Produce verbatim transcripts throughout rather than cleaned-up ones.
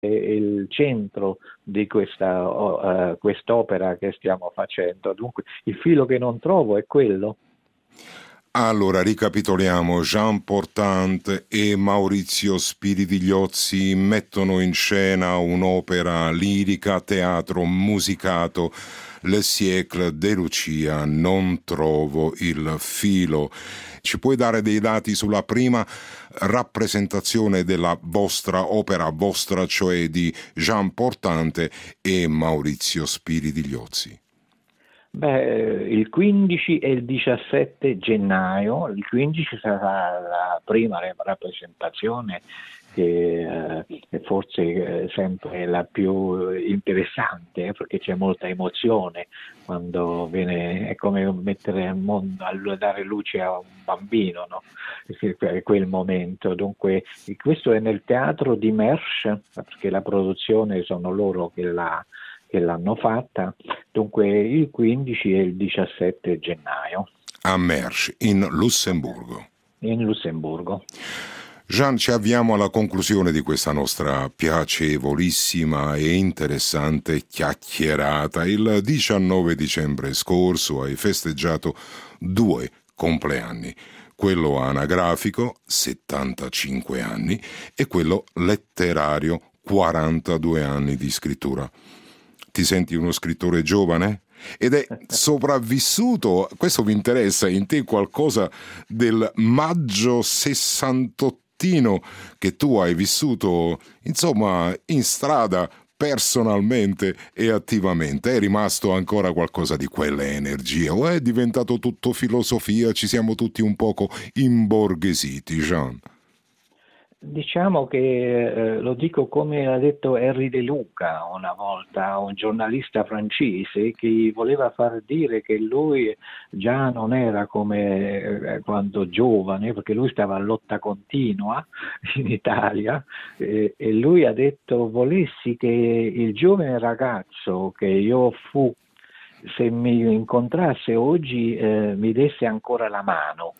il centro di questa uh, quest'opera che stiamo facendo. Dunque il filo che non trovo è quello. Allora, ricapitoliamo, Jean Portant e Maurizio Spiridigliozzi mettono in scena un'opera lirica, teatro musicato, Le siècle de Lucia, non trovo il filo. Ci puoi dare dei dati sulla prima rappresentazione della vostra opera, vostra cioè di Jean Portant e Maurizio Spiridigliozzi? Beh, il quindici e il diciassette gennaio, il quindici sarà la prima rappresentazione che eh, è forse eh, sempre la più interessante, eh, perché c'è molta emozione quando viene, è come mettere al mondo, dare luce a un bambino, no? È quel momento. Dunque questo è nel teatro di Mersch, perché la produzione sono loro che la che l'hanno fatta, dunque il quindici e il diciassette gennaio. A Mersch, in Lussemburgo. In Lussemburgo. Jean, ci avviamo alla conclusione di questa nostra piacevolissima e interessante chiacchierata. Il diciannove dicembre scorso hai festeggiato due compleanni, quello anagrafico, settantacinque anni, e quello letterario, quarantadue anni di scrittura. Ti senti uno scrittore giovane? Ed è sopravvissuto, questo mi interessa, in te qualcosa del maggio sessantottino che tu hai vissuto, insomma, in strada personalmente e attivamente. È rimasto ancora qualcosa di quella energia o è diventato tutto filosofia? Ci siamo tutti un poco imborghesiti, Jean? Diciamo che eh, lo dico come ha detto Henri De Luca una volta, un giornalista francese che voleva far dire che lui già non era come eh, quando giovane, perché lui stava a lotta continua in Italia, eh, e lui ha detto: volessi che il giovane ragazzo che io fu, se mi incontrasse oggi, eh, mi desse ancora la mano.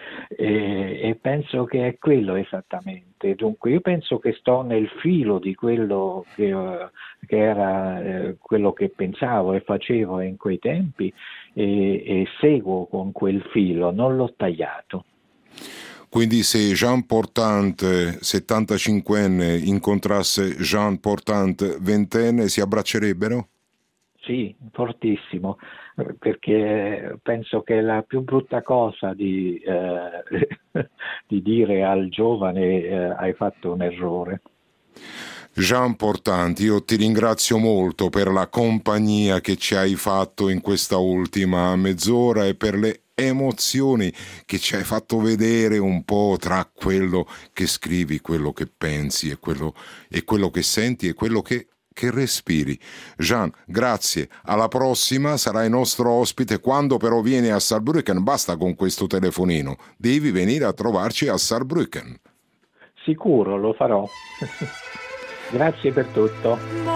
E, e penso che è quello esattamente. Dunque io penso che sto nel filo di quello che, uh, che era uh, quello che pensavo e facevo in quei tempi, e, e seguo con quel filo, non l'ho tagliato. Quindi se Jean Portant, settantacinquenne, incontrasse Jean Portant, ventenne, si abbraccerebbero? Sì, fortissimo, perché penso che la più brutta cosa di, eh, di dire al giovane eh, hai fatto un errore. Jean Portant, io ti ringrazio molto per la compagnia che ci hai fatto in questa ultima mezz'ora e per le emozioni che ci hai fatto vedere un po' tra quello che scrivi, quello che pensi e quello, e quello che senti e quello che che respiri. Jean, grazie, alla prossima, sarai nostro ospite. Quando però vieni a Saarbrücken, basta con questo telefonino, devi venire a trovarci a Saarbrücken. Sicuro, lo farò. Grazie per tutto.